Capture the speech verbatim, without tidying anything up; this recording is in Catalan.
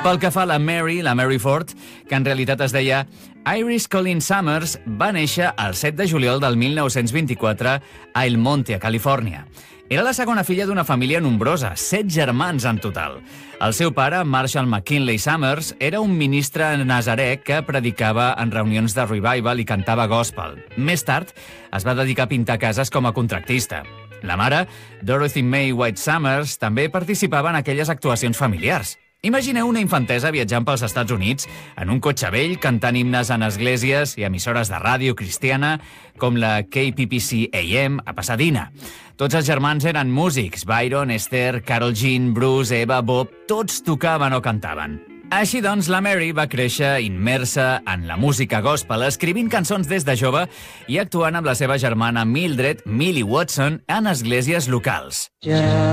Pel que fa a la Mary, la Mary Ford, que en realitat es deia Iris Colleen Summers, va néixer el set de juliol del mil nou-cents vint-i-quatre a El Monte, a Califòrnia. Era la segona filla d'una família nombrosa, set germans en total. El seu pare, Marshall McKinley Summers, era un ministre nazarè que predicava en reunions de revival i cantava gospel. Més tard, es va dedicar a pintar cases com a contractista. La mare, Dorothy May White Summers, també participava en aquelles actuacions familiars. Imagineu una infantesa viatjant pels Estats Units en un cotxe vell, cantant himnes en esglésies i emissores de ràdio cristiana com la K P P C A M a Pasadena. Tots els germans eren músics. Byron, Esther, Carol Jean, Bruce, Eva, Bob, tots tocaven o cantaven. Així doncs, la Mary va créixer immersa en la música gospel, escrivint cançons des de jove i actuant amb la seva germana Mildred, Millie Watson, en esglésies locals. Ja